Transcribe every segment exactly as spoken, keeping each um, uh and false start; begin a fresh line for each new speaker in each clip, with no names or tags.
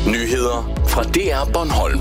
Nyheder fra D R Bornholm.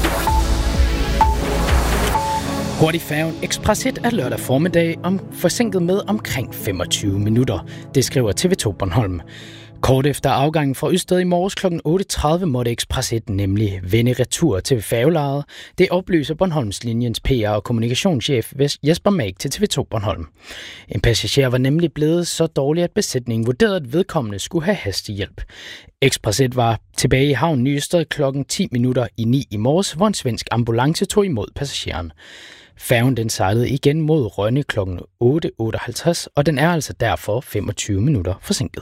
Hurtigfærgen Express et er lørdag formiddag om, forsinket med omkring femogtyve minutter. Det skriver T V to Bornholm. Kort efter afgangen fra Ystad i morges kl. otte tredive måtte Express et nemlig vende retur til færgelejet. Det oplyser Bornholmslinjens P R- og kommunikationschef Jesper Mag til T V to Bornholm. En passager var nemlig blevet så dårlig, at besætningen vurderede, at vedkommende skulle have hastig hjælp. Express et var tilbage i havnen i Ystad klokken ti minutter i ni i morges, hvor en svensk ambulance tog imod passageren. Færgen den sejlede igen mod Rønne klokken otte otteoghalvtreds, og den er altså derfor femogtyve minutter forsinket.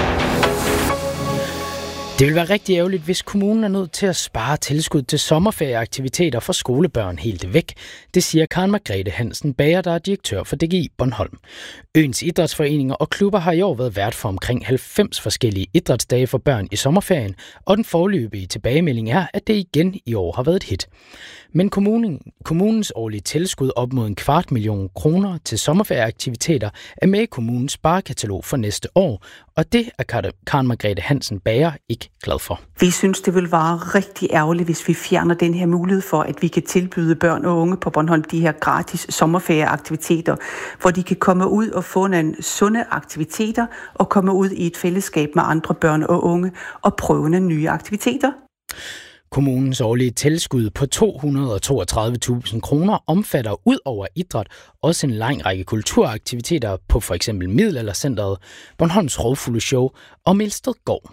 Det vil være rigtig ærgerligt, hvis kommunen er nødt til at spare tilskud til sommerferieaktiviteter for skolebørn helt væk. Det siger Karen Margrethe Hansen Bager, der er direktør for D G I Bornholm. Øens idrætsforeninger og klubber har i år været vært for omkring halvfems forskellige idrætsdage for børn i sommerferien, og den foreløbige tilbagemelding er, at det igen i år har været et hit. Men kommunen, kommunens årlige tilskud op mod en kvart million kroner til sommerferieaktiviteter er med i kommunens sparekatalog for næste år, og det er Karen Margrethe Hansen Bager ikke glad for.
Vi synes, det vil være rigtig ærgerligt, hvis vi fjerner den her mulighed for, at vi kan tilbyde børn og unge på Bornholm de her gratis sommerferieaktiviteter, hvor de kan komme ud og få nogle sunde aktiviteter og komme ud i et fællesskab med andre børn og unge og prøve nogle nye aktiviteter.
Kommunens årlige tilskud på to hundrede og toogtredive tusind kroner omfatter ud over idræt også en lang række kulturaktiviteter på for eksempel Middelaldercentret, Bornholms Rovfugleshow og Melsted Gård.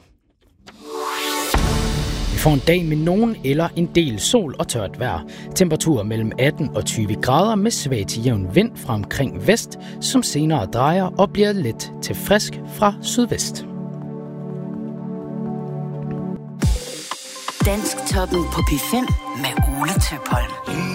Vi får en dag med nogen eller en del sol og tørt vejr. Temperaturer mellem atten og tyve grader med svag til jævn vind fra omkring vest, som senere drejer og bliver let til frisk fra sydvest.
Dansktoppen på P fem med Ole Tøpholm.